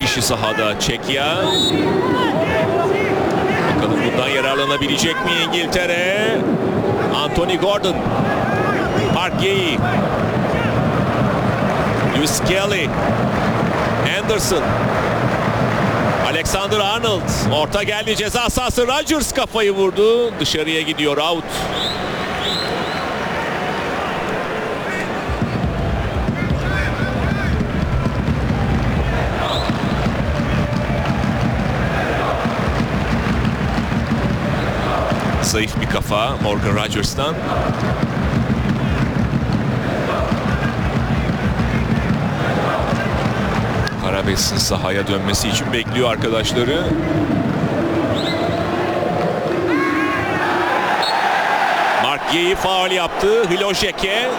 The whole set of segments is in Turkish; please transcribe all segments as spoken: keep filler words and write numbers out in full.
kişi sahada. Çekya. Bakalım bundan yararlanabilecek mi İngiltere? Anthony Gordon. Mark Gay. Lewis Kelly. Anderson. Alexander Arnold. Orta geldi ceza sahası. Rodgers kafayı vurdu. Dışarıya gidiyor, out. Zayıf bir kafa Morgan Rodgers'tan. Karabets'in sahaya dönmesi için bekliyor arkadaşları. Mark Gay faul yaptı. Hlojeke.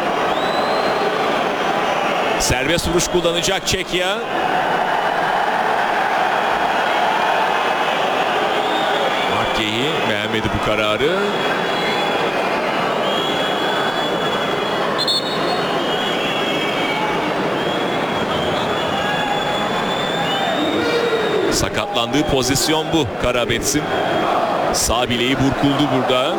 Serbest vuruş kullanacak Çekya. Mark Gay'i beğenmedi bu kararı. Sakatlandığı pozisyon bu Karabets'in. Sağ bileği burkuldu burada.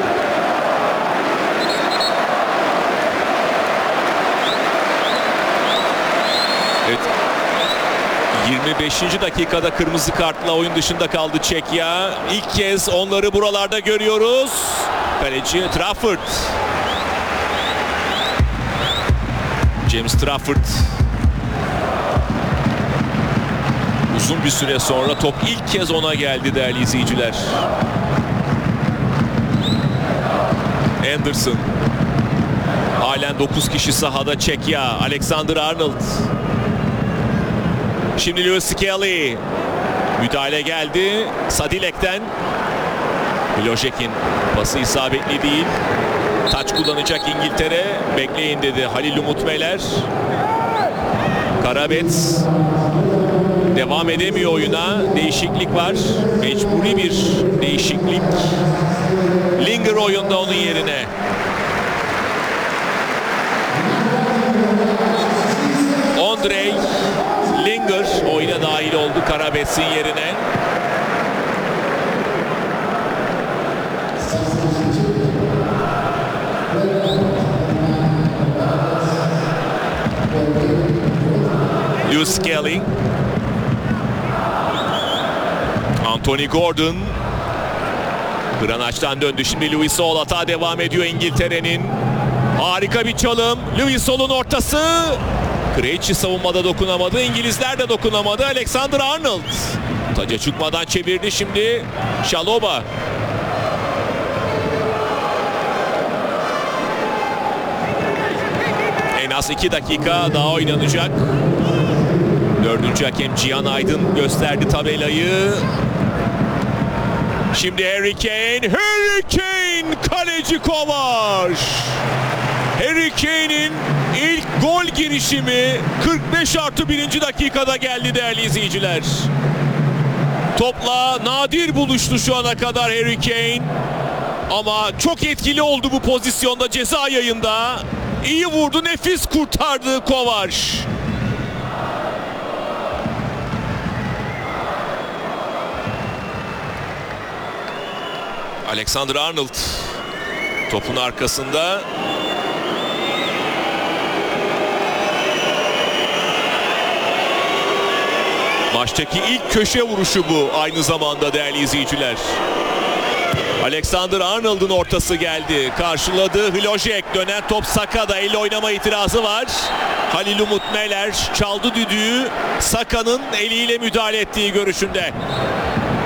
Evet. yirmi beşinci dakikada kırmızı kartla oyun dışında kaldı Çekya. İlk kez onları buralarda görüyoruz. Kaleci Trafford. James Trafford. Uzun bir süre sonra top ilk kez ona geldi değerli izleyiciler. Anderson. Halen dokuz kişi sahada Çekya. Alexander Arnold. Şimdi Lewis Kelly. Müdahale geldi. Sadilek'ten. Hlojek'in pası isabetli değil. Taç kullanacak İngiltere. Bekleyin dedi Halil Umut Meler. Karabets devam edemiyor oyuna. Değişiklik var. Mecburi bir değişiklik. Linger oyunda onun yerine. Ondrej Linger oyuna dahil oldu Karabets'in yerine. Lewis Kelly. Anthony Gordon. Granaç'tan döndü. Şimdi Louis Hall hata devam ediyor İngiltere'nin. Harika bir çalım. Louis Hall'un ortası. Krejci savunmada dokunamadı. İngilizler de dokunamadı. Alexander Arnold. Taca çıkmadan çevirdi şimdi. Şaloba. En az iki dakika daha oynanacak. Dördüncü hakem Cihan Aydın gösterdi tabelayı. Şimdi Harry Kane. Harry Kane! Kaleci Kovač. Harry Kane'in ilk gol girişimi kırk beş artı birinci dakikada geldi değerli izleyiciler. Topla nadir buluştu şu ana kadar Harry Kane. Ama çok etkili oldu bu pozisyonda ceza yayında. İyi vurdu, nefis kurtardı Kovač. Alexander Arnold topun arkasında. Maçtaki ilk köşe vuruşu bu aynı zamanda değerli izleyiciler. Alexander Arnold'un ortası geldi. Karşıladı Hlojek. Dönen top Saka'da. Elle oynama itirazı var. Halil Umut Meler çaldı düdüğü. Saka'nın eliyle müdahale ettiği görüşünde.